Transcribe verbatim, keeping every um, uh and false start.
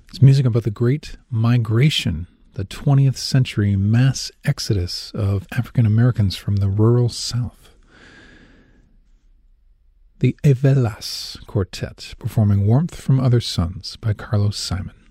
It's music about the Great Migration, the twentieth century mass exodus of African Americans from the rural South. The Evelas Quartet, performing Warmth from Other Suns by Carlos Simon.